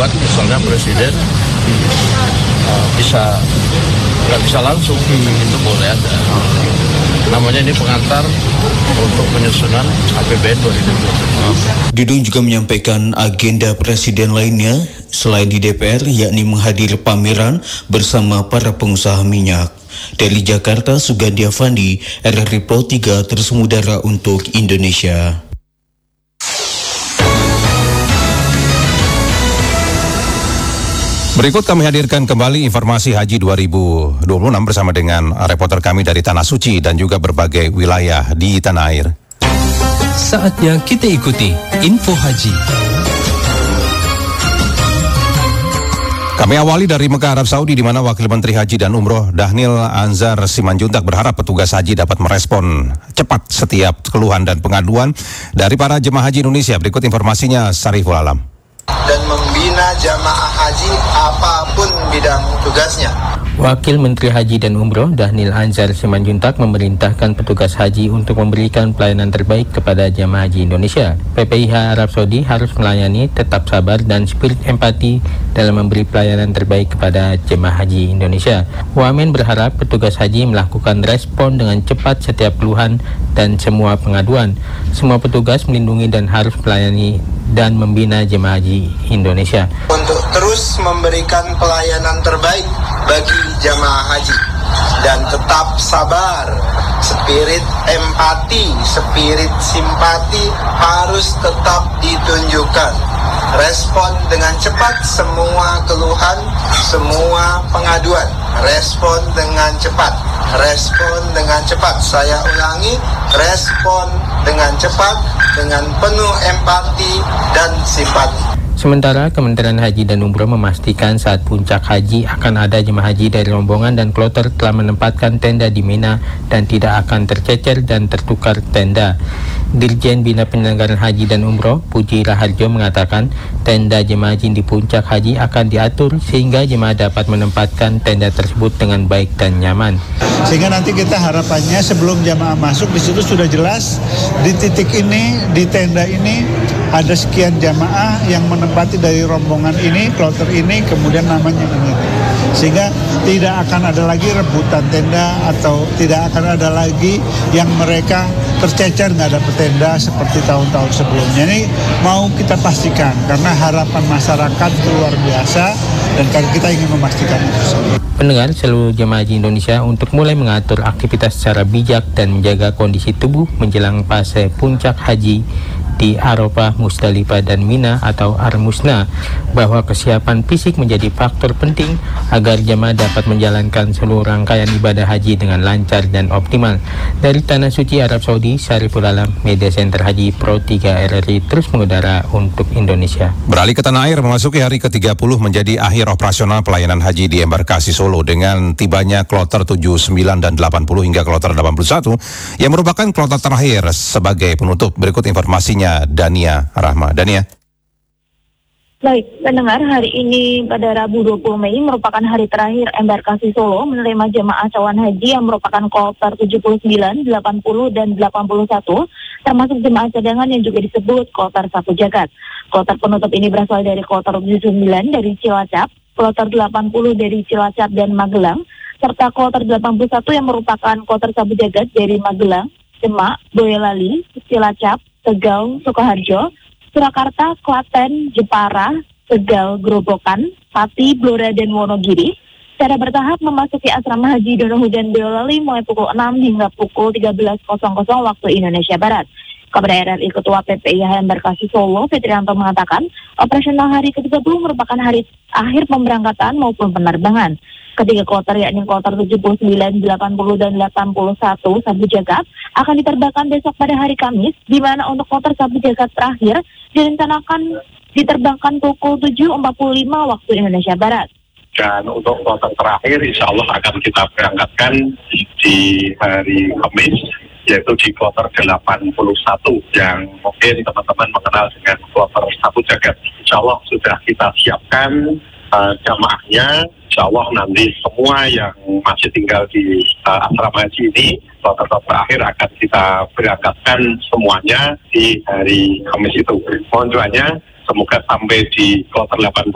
membuat misalnya presiden nggak bisa langsung, itu boleh ada. Namanya ini pengantar untuk penyusunan APBN 2020. Dudung juga menyampaikan agenda presiden lainnya selain di DPR, yakni menghadiri pameran bersama para pengusaha minyak. Dari Jakarta, Sugandi Avandi, RRI Pro 3 terus mengudara untuk Indonesia. Berikut kami hadirkan kembali informasi Haji 2026 bersama dengan reporter kami dari Tanah Suci dan juga berbagai wilayah di tanah air. Saatnya kita ikuti Info Haji. Kami awali dari Mekah, Arab Saudi, di mana Wakil Menteri Haji dan Umroh Dhanil Anzar Simanjuntak berharap petugas haji dapat merespon cepat setiap keluhan dan pengaduan dari para jemaah haji Indonesia. Berikut informasinya, Sariful Alam. Dan membina jamaah haji apapun bidang tugasnya. Wakil Menteri Haji dan Umroh Dhanil Anzar Simanjuntak memerintahkan petugas haji untuk memberikan pelayanan terbaik kepada jamaah haji Indonesia. PPIH Arab Saudi harus melayani, tetap sabar dan spirit empati dalam memberi pelayanan terbaik kepada jemaah haji Indonesia. Wamen berharap petugas haji melakukan respon dengan cepat setiap keluhan dan semua pengaduan. Semua petugas melindungi dan harus melayani dan membina jemaah haji Indonesia untuk terus memberikan pelayanan terbaik bagi jamaah haji dan tetap sabar. Spirit empati, spirit simpati harus tetap ditunjukkan. Respon dengan cepat semua keluhan, semua pengaduan. Respon dengan cepat. Respon dengan cepat. Saya ulangi, respon dengan cepat, dengan penuh empati dan simpati. Sementara Kementerian Haji dan Umroh memastikan saat puncak haji akan ada jemaah haji dari rombongan dan kloter telah menempatkan tenda di Mina dan tidak akan tercecer dan tertukar tenda. Dirjen Bina Penyelenggaraan Haji dan Umroh Puji Raharjo mengatakan tenda jemaah haji di puncak haji akan diatur sehingga jemaah dapat menempatkan tenda tersebut dengan baik dan nyaman. Sehingga nanti kita harapannya sebelum jemaah masuk di situ sudah jelas di titik ini, di tenda ini ada sekian jamaah yang menempati dari rombongan ini, kloter ini, kemudian namanya ini. Sehingga tidak akan ada lagi rebutan tenda atau tidak akan ada lagi yang mereka tercecer nggak ada tenda seperti tahun-tahun sebelumnya. Ini mau kita pastikan karena harapan masyarakat itu luar biasa dan kita ingin memastikan itu. Pendengar, seluruh jemaah haji Indonesia untuk mulai mengatur aktivitas secara bijak dan menjaga kondisi tubuh menjelang fase puncak haji di Arafah, Musdalifah dan Mina atau Ar-Musna, bahwa kesiapan fisik menjadi faktor penting agar jemaah dapat menjalankan seluruh rangkaian ibadah haji dengan lancar dan optimal. Dari Tanah Suci Arab Saudi, Syariful Alam, Media Center Haji Pro 3 RRI terus mengudara untuk Indonesia. Beralih ke tanah air, memasuki hari ke-30 menjadi akhir operasional pelayanan haji di embarkasi Solo dengan tibanya kloter 79 dan 80 hingga kloter 81 yang merupakan kloter terakhir sebagai penutup. Berikut informasinya Dania Rahma. Dania. Baik, pendengar, hari ini pada Rabu 20 Mei merupakan hari terakhir embarkasi Solo menerima jemaah cawan haji yang merupakan kloter 79, 80, dan 81, termasuk jemaah cadangan yang juga disebut kloter Sapu Jagat. Kloter penutup ini berasal dari kloter 79 dari Cilacap, kloter 80 dari Cilacap dan Magelang, serta kloter 81 yang merupakan kloter Sapu Jagat dari Magelang, Demak, Boyolali, Cilacap, Tegal, Sukoharjo, Surakarta, Klaten, Jepara, Tegal, Grobogan, Pati, Blora, dan Wonogiri secara bertahap memasuki asrama haji Donohudan Boyolali mulai pukul 6 hingga pukul 13.00 waktu Indonesia Barat. Kabar RRI Ketua PPIH Embarkasi Solo, Fitrianto mengatakan, operasional hari ke-30 merupakan hari akhir pemberangkatan maupun penerbangan. Ketiga kloter yakni kloter 79, 80, dan 81 Sabu Jagat akan diterbangkan besok pada hari Kamis, di mana untuk kloter Sabu Jagat terakhir direncanakan diterbangkan pukul 7.45 waktu Indonesia Barat. Dan untuk kloter terakhir insya Allah akan kita berangkatkan di hari Kamis, yaitu di kloter 81 yang mungkin teman-teman mengenal dengan kloter Sabu Jagat. Insya Allah sudah kita siapkan jamaahnya. Insya Allah nanti semua yang masih tinggal di asrama haji ini, kloter terakhir akan kita berangkatkan semuanya di hari Kamis itu. Mohon doanya semoga sampai di kloter 80